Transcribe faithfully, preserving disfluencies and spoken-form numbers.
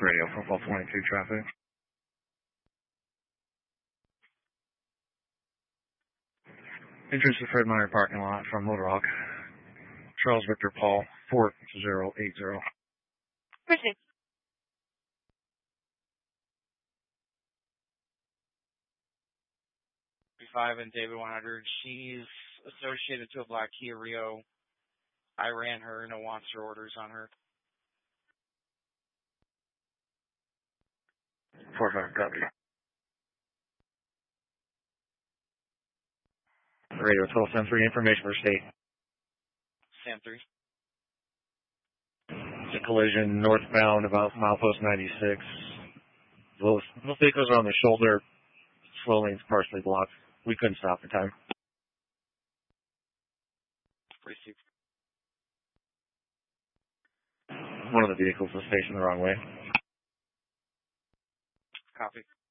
Radio, football twenty-two traffic. Entrance to Fred Meyer parking lot from Little Rock. Charles Victor Paul, four zero eight zero. Appreciate five and David one hundred. She's associated to a black Kia Rio. I ran her. No wants or orders on her. four five, copy. Radio, twelve seven three, information for state. Sam three. It's a collision northbound about milepost ninety-six. Both, both vehicles are on the shoulder. Slow lane's partially blocked. We couldn't stop in time. Received. One of the vehicles was facing the wrong way. Copy.